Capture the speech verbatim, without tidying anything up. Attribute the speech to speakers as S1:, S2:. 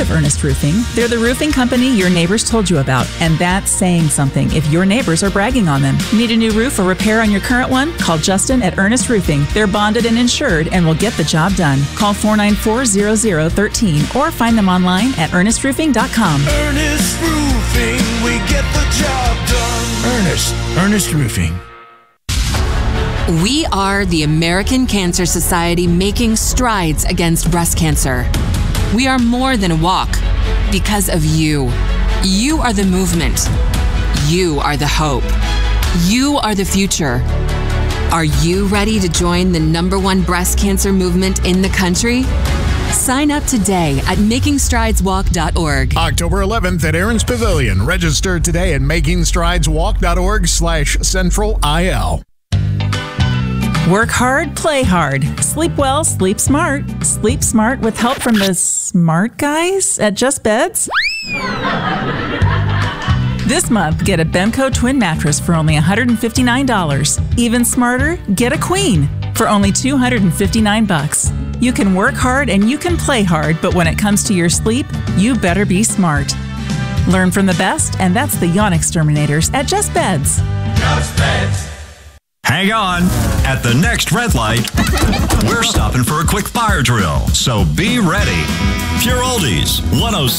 S1: of Ernest Roofing. They're the roofing company your neighbors told you about, and that's saying something if your neighbors are bragging on them. Need a new roof or repair on your current one? Call Justin at Ernest Roofing. They're bonded and insured and will get the job done. Call four nine four, zero zero one three or find them online at ernest roofing dot com.
S2: Ernest Roofing, we get the job done.
S3: Ernest, Ernest Roofing.
S4: We are the American Cancer Society, making strides against breast cancer. We are more than a walk because of you. You are the movement. You are the hope. You are the future. Are you ready to join the number one breast cancer movement in the country? Sign up today at making strides walk dot org.
S3: October eleventh at Aaron's Pavilion. Register today at making strides walk dot org slash central I L.
S1: Work hard, play hard. Sleep well, sleep smart. Sleep smart with help from the smart guys at Just Beds. This month, get a Bemco twin mattress for only one hundred fifty-nine dollars. Even smarter, get a queen for only two hundred fifty-nine bucks. You can work hard and you can play hard, but when it comes to your sleep, you better be smart. Learn from the best, and that's the Yawn Exterminators at Just Beds.
S2: Just Beds.
S5: Hang on. At the next red light, we're stopping for a quick fire drill, so be ready. Pure Oldies, one oh